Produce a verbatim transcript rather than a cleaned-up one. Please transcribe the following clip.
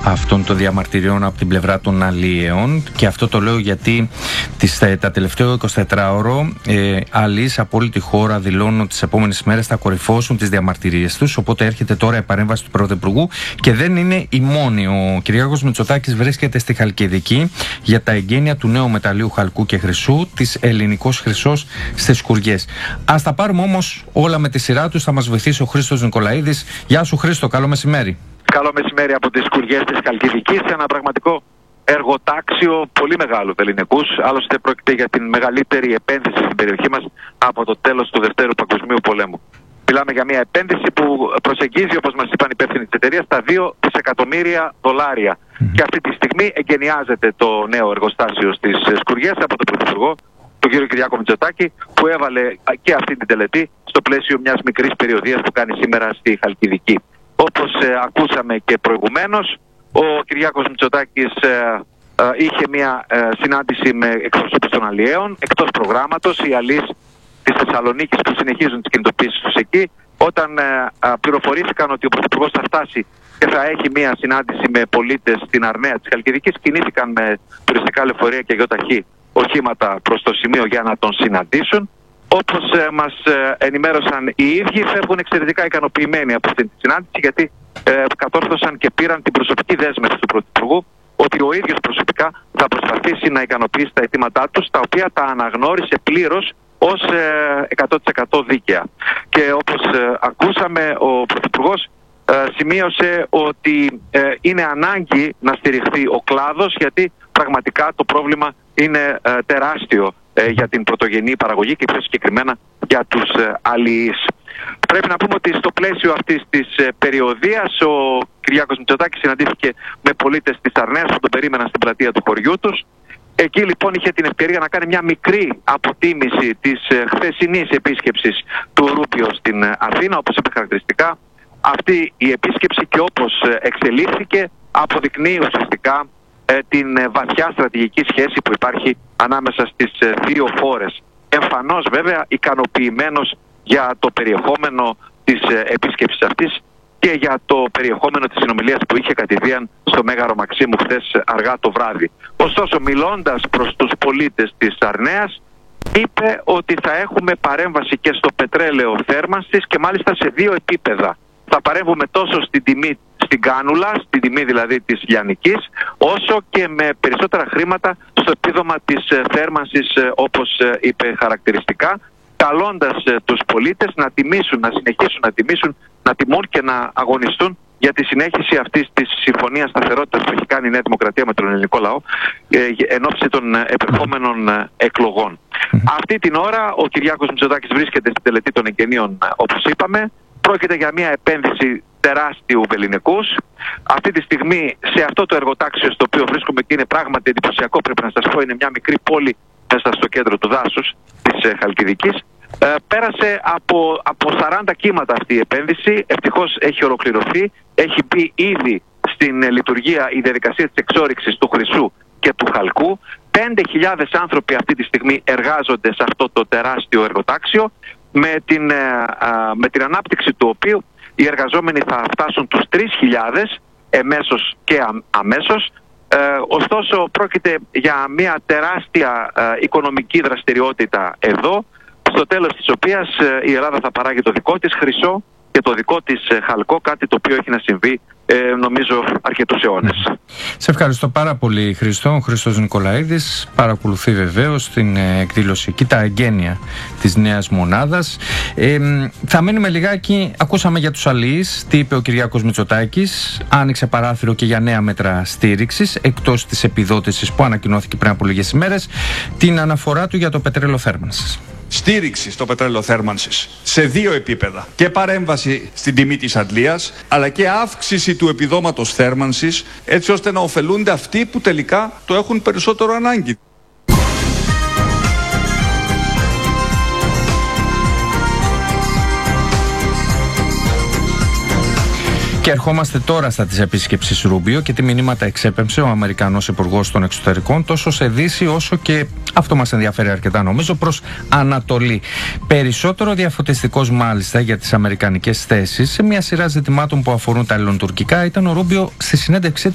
αυτών των διαμαρτυριών από την πλευρά των αλλιέων, και αυτό το λέω γιατί τις, τα τελευταία εικοσιτετράωρο ε, αλλιείς από όλη τη χώρα δηλώνουν ότι τις επόμενες μέρες θα κορυφώσουν τις διαμαρτυρίες τους, οπότε έρχεται τώρα η παρέμβαση του Πρωθυπουργού και δεν είναι η μόνη. Ο Κυριάκος Μητσοτάκης βρίσκεται στη Χαλκιδική για τα εγγένεια του νέου μεταλλείου χαλκού και χρυσού της Ελληνικός Χρυσός στις Σκουριές. Ας τα πάρουμε όμως όλα με τη σειρά τους. Θα μας βοηθήσει ο Χρήστος Νικολαίδης. Γεια σου Χρήστο, καλό μεσημέρι. Καλό μεσημέρι από τις Σκουριές της Χαλκιδικής, ένα πραγματικό εργοτάξιο πολύ μεγάλο ελληνικούς. Άλλωστε πρόκειται για την μεγαλύτερη επένδυση στην περιοχή μας από το τέλος του Δευτέρου Παγκοσμίου Πολέμου. Μιλάμε για μια επένδυση που προσεγγίζει, όπως μας είπαν οι υπεύθυνοι της εταιρείας, τα δύο δισεκατομμύρια δολάρια. Mm-hmm. Και αυτή τη στιγμή εγκαινιάζεται το νέο εργοστάσιο στις Σκουριές από τον Πρωθυπουργό, τον κύριο Κυριάκο Μητσοτάκη, που έβαλε και αυτή την τελετή στο πλαίσιο μιας μικρής περιοδίας που κάνει σήμερα στη Χαλκιδική. Όπως ε, ακούσαμε και προηγουμένως, ο Κυριάκος Μητσοτάκης ε, ε, είχε μια ε, συνάντηση με εκπροσώπους των αλλιέων, εκτός προγράμματος. Οι αλλιείς της Θεσσαλονίκης που συνεχίζουν τις κινητοποίησεις τους εκεί, όταν ε, ε, πληροφορήθηκαν ότι ο Πρωθυπουργός θα φτάσει και θα έχει μια συνάντηση με πολίτες στην Αρναία της Χαλκιδικής, κινήθηκαν με τουριστικά λεωφορεία και γεωταχή οχήματα προς το σημείο για να τον συναντήσουν. Όπως ε, μας ε, ενημέρωσαν οι ίδιοι, φεύγουν εξαιρετικά ικανοποιημένοι από αυτή τη συνάντηση, γιατί ε, κατόρθωσαν και πήραν την προσωπική δέσμευση του Πρωθυπουργού ότι ο ίδιος προσωπικά θα προσπαθήσει να ικανοποιήσει τα αιτήματά τους, τα οποία τα αναγνώρισε πλήρως ως ε, εκατό τοις εκατό δίκαια. Και όπως ε, ακούσαμε, ο Πρωθυπουργός ε, σημείωσε ότι ε, είναι ανάγκη να στηριχθεί ο κλάδος, γιατί πραγματικά το πρόβλημα είναι ε, τεράστιο ε, για την πρωτογενή παραγωγή και πιο συγκεκριμένα για τους ε, αλλιείς. Πρέπει να πούμε ότι στο πλαίσιο αυτής της ε, περιοδίας ο Κυριάκος Μητσοτάκης συναντήθηκε με πολίτες της Αρναίας που τον περίμεναν στην πλατεία του χωριού τους. Εκεί λοιπόν είχε την ευκαιρία να κάνει μια μικρή αποτίμηση της ε, χθεσινής επίσκεψης του Ρούμπιο στην ε, Αθήνα, όπως είπε χαρακτηριστικά. Αυτή η επίσκεψη, και όπως ε, εξελίχθηκε, αποδεικνύει ουσιαστικά ε, την ε, βαθιά στρατηγική σχέση που υπάρχει ανάμεσα στις ε, δύο χώρες. Εμφανώς βέβαια ικανοποιημένος για το περιεχόμενο της ε, επίσκεψης αυτής και για το περιεχόμενο της συνομιλίας που είχε κατηδίαν στο Μέγαρο Μαξίμου χθες αργά το βράδυ. Ωστόσο, μιλώντας προς τους πολίτες της Αρναίας, είπε ότι θα έχουμε παρέμβαση και στο πετρέλαιο θέρμανσης, και μάλιστα σε δύο επίπεδα. Θα παρέμβουμε τόσο στην τιμή στην κάνουλα, στην τιμή δηλαδή της λιανικής, όσο και με περισσότερα χρήματα στο επίδομα της θέρμανσης, όπως είπε χαρακτηριστικά, καλώντας τους πολίτες να τιμήσουν, να συνεχίσουν να τιμήσουν, να τιμούν και να αγωνιστούν για τη συνέχιση αυτής της συμφωνίας σταθερότητας που έχει κάνει η Νέα Δημοκρατία με τον ελληνικό λαό εν ώψη των επερχόμενων εκλογών. Mm-hmm. Αυτή την ώρα ο Κυριάκος Μητσοτάκης βρίσκεται στην τελετή των εγγενείων, όπως είπαμε. Πρόκειται για μια επένδυση τεράστιου βεληνικούς. Αυτή τη στιγμή σε αυτό το εργοτάξιο στο οποίο βρίσκομαι, και είναι πράγματι εντυπωσιακό, πρέπει να σας πω, είναι μια μικρή πόλη μέσα στο κέντρο του δάσους της Χαλκιδικής. Ε, πέρασε από, από σαράντα κύματα αυτή η επένδυση. Ευτυχώς έχει ολοκληρωθεί. Έχει μπει ήδη στην λειτουργία η διαδικασία της εξόρυξης του χρυσού και του χαλκού. πέντε χιλιάδες άνθρωποι αυτή τη στιγμή εργάζονται σε αυτό το τεράστιο εργοτάξιο, με την, με την ανάπτυξη του οποίου οι εργαζόμενοι θα φτάσουν τους τρεις χιλιάδες εμέσως και αμέσως. Ε, ωστόσο πρόκειται για μια τεράστια ε, οικονομική δραστηριότητα εδώ, στο τέλος της οποίας ε, η Ελλάδα θα παράγει το δικό της χρυσό και το δικό της ε, χαλκό, κάτι το οποίο έχει να συμβεί ε, νομίζω αρκετούς αιώνες. Σε ευχαριστώ πάρα πολύ Χρήστο. Ο Χρήστος Νικολαίδης παρακολουθεί βεβαίως την ε, εκδήλωση και τα εγγένεια της νέας μονάδας. Ε, θα μένουμε λιγάκι, ακούσαμε για τους αλλιείς, τι είπε ο Κυριάκος Μητσοτάκης, άνοιξε παράθυρο και για νέα μέτρα στήριξης, εκτός της επιδότησης που ανακοινώθηκε πριν από λίγες ημέρες, την αναφορά του για το πετρέλαιο θέρμανσης. Στήριξη στο πετρέλαιο θέρμανσης σε δύο επίπεδα. Και παρέμβαση στην τιμή της αντλίας, αλλά και αύξηση του επιδόματος θέρμανσης, έτσι ώστε να ωφελούνται αυτοί που τελικά το έχουν περισσότερο ανάγκη. Και ερχόμαστε τώρα στα της επίσκεψης Ρούμπιο και τι μηνύματα εξέπεμψε ο Αμερικανός Υπουργός των Εξωτερικών, τόσο σε Δύση όσο και, αυτό μας ενδιαφέρει αρκετά νομίζω, προς Ανατολή. Περισσότερο διαφωτιστικός μάλιστα για τις αμερικανικές θέσεις σε μια σειρά ζητημάτων που αφορούν τα ελληνοτουρκικά ήταν ο Ρούμπιο στη συνέντευξή